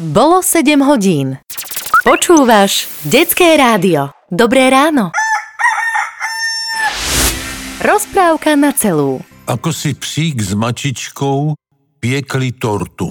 Bolo 7 hodín. Počúvaš Detské rádio. Dobré ráno. Rozprávka na celú. Ako si psík s mačičkou piekli tortu.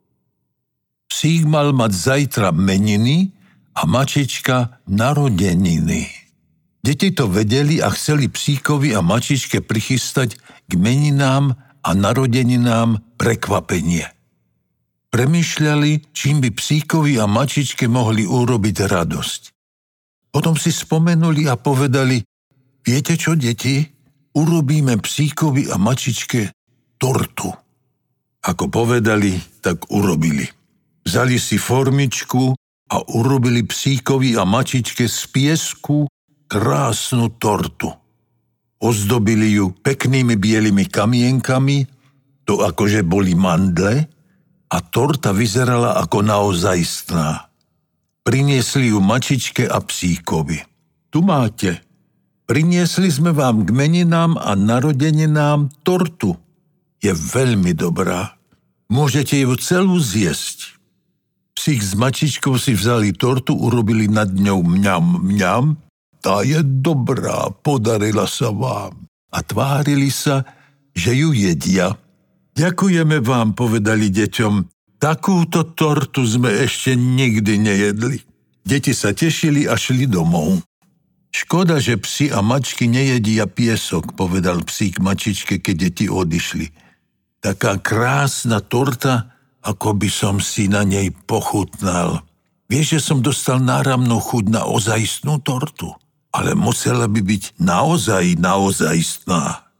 Psík mal mať zajtra meniny a mačička narodeniny. Deti to vedeli a chceli psíkovi a mačičke prichystať k meninám a narodeninám prekvapenie. Premýšľali, čím by psíkovi a mačičke mohli urobiť radosť. Potom si spomenuli a povedali: viete čo, deti? Urobíme psíkovi a mačičke tortu. Ako povedali, tak urobili. Vzali si formičku a urobili psíkovi a mačičke z piesku krásnu tortu. Ozdobili ju peknými bielými kamienkami, to akože boli mandle, a torta vyzerala ako naozajstná. Priniesli ju mačičke a psíkovi. Tu máte. Priniesli sme vám k meninám a narodeninám tortu. Je veľmi dobrá. Môžete ju celú zjesť. Psík s mačičkou si vzali tortu, urobili nad ňou mňam, mňam. Tá je dobrá, podarila sa vám. A tvárili sa, že ju jedia. Ďakujeme vám, povedali deťom. Takúto tortu sme ešte nikdy nejedli. Deti sa tešili a šli domov. Škoda, že psi a mačky nejedia piesok, povedal psík mačičke, keď deti odišli. Taká krásna torta, ako by som si na nej pochutnal. Vieš, že som dostal náramnú chuť na ozajstnú tortu, ale musela by byť naozajstná.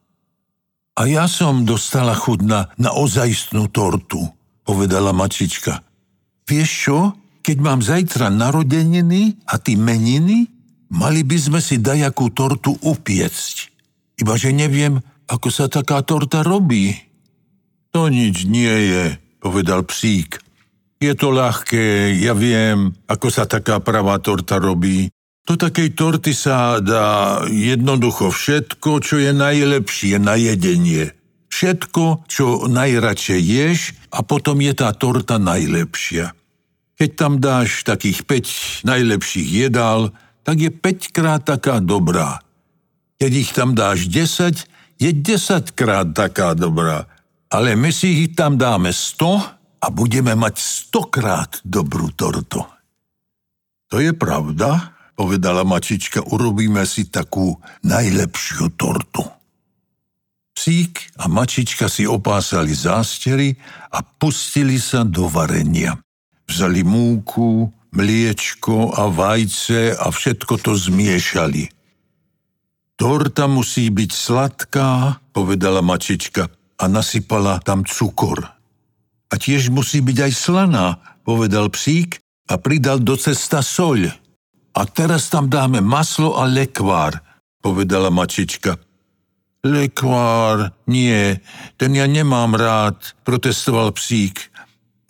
A ja som dostala chuť na ozajstnú tortu, povedala mačička. Vieš čo, keď mám zajtra narodeniny a ty meniny, mali by sme si dajakú tortu upiecť. Ibaže neviem, ako sa taká torta robí. To nič nie je, povedal psík. Je to ľahké, ja viem, ako sa taká pravá torta robí. Do takej torty sa dá jednoducho všetko, čo je najlepšie na jedenie. Všetko, čo najradšej ješ, a potom je tá torta najlepšia. Keď tam dáš takých 5 najlepších jedál, tak je 5-krát taká dobrá. Keď ich tam dáš 10, je 10-krát taká dobrá. Ale my si ich tam dáme 100 a budeme mať 100-krát dobrú tortu. To je pravda, povedala mačička, urobíme si takú najlepšiu tortu. Psík a mačička si opásali zástery a pustili sa do varenia. Vzali múku, mliečko a vajce a všetko to zmiešali. Torta musí byť sladká, povedala mačička a nasypala tam cukor. A tiež musí byť aj slaná, povedal psík a pridal do cesta soľ. A teraz tam dáme maslo a lekvár, povedala mačička. Lekvár, nie, ten ja nemám rád, protestoval psík.